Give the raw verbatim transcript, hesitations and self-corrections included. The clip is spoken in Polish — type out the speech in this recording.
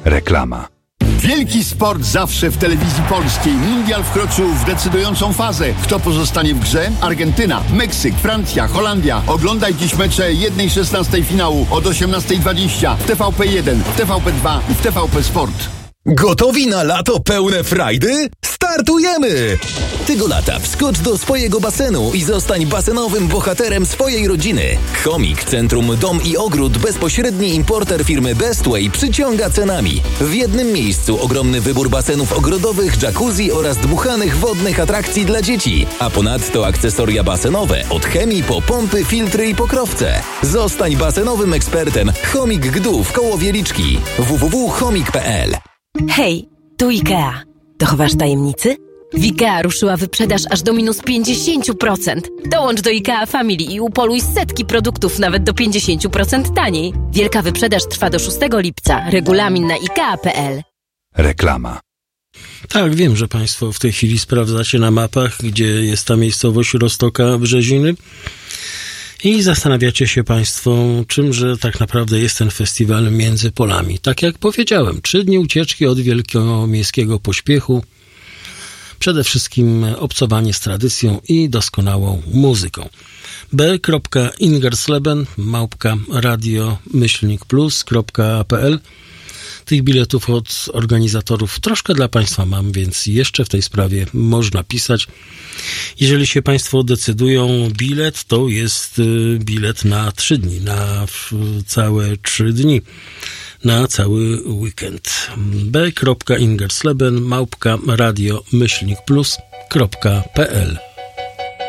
Reklama. Wielki sport zawsze w telewizji polskiej. Mundial wkroczył w decydującą fazę. Kto pozostanie w grze? Argentyna, Meksyk, Francja, Holandia. Oglądaj dziś mecze jednej szesnastej finału od osiemnastej dwadzieścia w T V P jeden, w T V P dwa i w T V P Sport. Gotowi na lato pełne frajdy? Startujemy! Tego lata wskocz do swojego basenu i zostań basenowym bohaterem swojej rodziny. Chomik Centrum Dom i Ogród, bezpośredni importer firmy Bestway, przyciąga cenami. W jednym miejscu ogromny wybór basenów ogrodowych, jacuzzi oraz dmuchanych wodnych atrakcji dla dzieci. A ponadto akcesoria basenowe od chemii po pompy, filtry i pokrowce. Zostań basenowym ekspertem. Chomik Gdów koło Wieliczki. w w w kropka chomik kropka p l. Hej, tu IKEA. Dochowasz tajemnicy? W IKEA ruszyła wyprzedaż aż do minus pięćdziesiąt procent. Dołącz do IKEA Family i upoluj setki produktów nawet do pięćdziesiąt procent taniej. Wielka wyprzedaż trwa do szóstego lipca. Regulamin na ikea kropka p l. Reklama. Tak, wiem, że Państwo w tej chwili sprawdzacie na mapach, gdzie jest ta miejscowość Roztoka Brzeziny i zastanawiacie się Państwo, czymże tak naprawdę jest ten festiwal Między Polami. Tak jak powiedziałem, trzy dni ucieczki od wielkomiejskiego pośpiechu, przede wszystkim obcowanie z tradycją i doskonałą muzyką. b kropka ingersleben małpka radio myślnik plus kropka p l. Tych biletów od organizatorów troszkę dla Państwa mam, więc jeszcze w tej sprawie można pisać. Jeżeli się Państwo decydują, bilet to jest bilet na trzy dni, na całe trzy dni, na cały weekend. b kropka ingersleben małpka radio myślnik plus kropka p l.